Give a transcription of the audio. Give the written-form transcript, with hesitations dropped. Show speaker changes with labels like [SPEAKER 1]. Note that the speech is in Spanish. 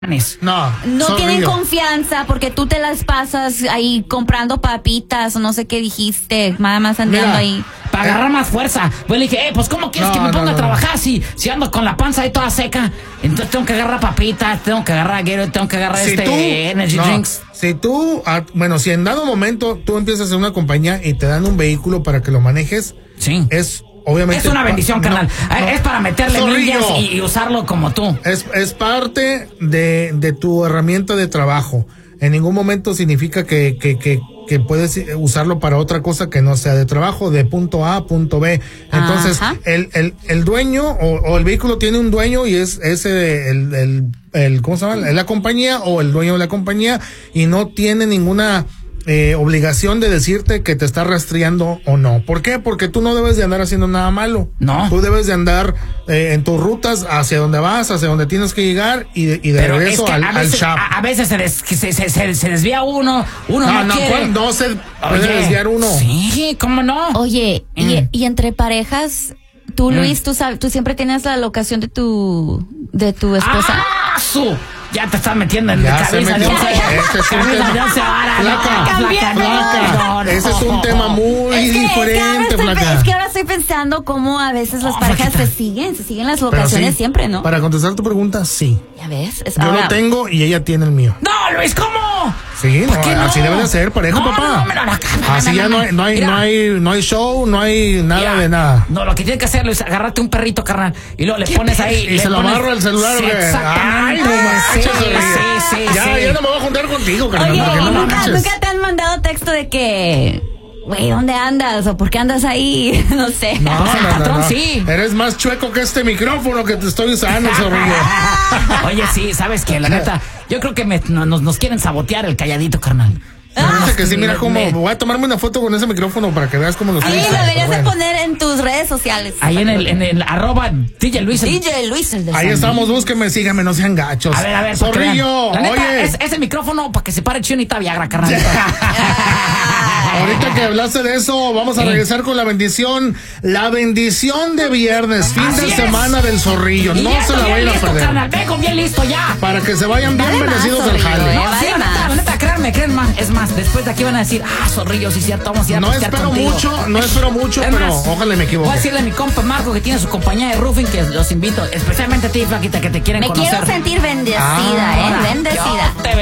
[SPEAKER 1] No tienen confianza porque tú te las pasas ahí comprando papitas o no sé qué dijiste, nada más andando ahí.
[SPEAKER 2] Para agarrar más fuerza. Pues le dije, pues ¿cómo quieres que me ponga a trabajar si ando con la panza ahí toda seca? Entonces tengo que agarrar papitas, tengo que agarrar Gatorade, tengo que agarrar energy drinks.
[SPEAKER 3] Si tú, si en dado momento tú empiezas en una compañía y te dan un vehículo para que lo manejes,
[SPEAKER 2] sí,
[SPEAKER 3] obviamente
[SPEAKER 2] es una bendición, carnal. Es para meterle millas y usarlo como tú.
[SPEAKER 3] Es parte de tu herramienta de trabajo. En ningún momento significa que puedes usarlo para otra cosa que no sea de trabajo, de punto A a punto B. Entonces, el dueño o el vehículo tiene un dueño y es ¿cómo se llama? La compañía o el dueño de la compañía, y no tiene ninguna obligación de decirte que te está rastreando o no. ¿Por qué? Porque tú no debes de andar haciendo nada malo.
[SPEAKER 2] No.
[SPEAKER 3] Tú debes de andar en tus rutas hacia donde vas, hacia donde tienes que llegar y de regreso al shop.
[SPEAKER 2] A veces se desvía uno
[SPEAKER 3] no se puede desviar uno.
[SPEAKER 2] Sí, ¿cómo no?
[SPEAKER 1] Oye, y entre parejas, tú, Luis, tú siempre tienes la locación de tu esposa.
[SPEAKER 2] Ya te estás metiendo en camisa de once.
[SPEAKER 3] Flaca. Ese es un tema muy diferente, Flaca.
[SPEAKER 1] Es que ahora estoy pensando cómo a veces las parejas se siguen las locaciones siempre, ¿no?
[SPEAKER 3] Para contestar tu pregunta, sí.
[SPEAKER 1] ¿Ya ves?
[SPEAKER 3] Yo lo tengo y ella tiene el mío.
[SPEAKER 2] No, Luis, ¿cómo?
[SPEAKER 3] Sí, así debe de ser, pareja, papá. Así ya no hay show, no hay nada de nada.
[SPEAKER 2] No, lo que tienes que hacer, Luis, agarrarte un perrito, carnal, y luego le pones ahí.
[SPEAKER 3] Y se lo amarro al celular.
[SPEAKER 2] Exactamente.
[SPEAKER 3] Sí. Ya no me voy a juntar contigo, carnal.
[SPEAKER 1] Oye, ¿nunca te han mandado texto de que, güey, ¿dónde andas? ¿O por qué andas ahí? No sé.
[SPEAKER 3] No,
[SPEAKER 2] patrón, sí.
[SPEAKER 3] Eres más chueco que este micrófono que te estoy usando, zorrillo.
[SPEAKER 2] Oye, sí, ¿sabes qué? La neta, yo creo que nos quieren sabotear el calladito, carnal.
[SPEAKER 3] Dice que sí, mira cómo voy a tomarme una foto con ese micrófono para que veas cómo lo estoy
[SPEAKER 1] usando. Ahí lo deberías de poner en tus redes sociales.
[SPEAKER 2] Ahí en el @DJ Luis.
[SPEAKER 1] DJ Luis, el de
[SPEAKER 3] ahí estamos, búsquenme, síganme, no sean gachos.
[SPEAKER 2] A ver,
[SPEAKER 3] zorrillo,
[SPEAKER 2] oye. Ese micrófono para que se pare Chionita Viagra, carnal.
[SPEAKER 3] Ahorita que hablaste de eso, vamos a regresar con la bendición de viernes, fin de semana del zorrillo. No se la vayan a perder.
[SPEAKER 2] Carnal, vengo bien listo ya.
[SPEAKER 3] Para que se vayan bien bendecidos del jale.
[SPEAKER 2] La neta, créanme más. Es más, después de aquí van a decir, zorrillo, sí, cierto, vamos a ir a
[SPEAKER 3] No espero mucho, pero ojalá me equivoque.
[SPEAKER 2] Voy a decirle a mi compa Marco, que tiene su compañía de roofing, que los invito, especialmente a ti, Flaquita, que te quieren conocer.
[SPEAKER 1] Me quiero sentir bendecida, bendecida.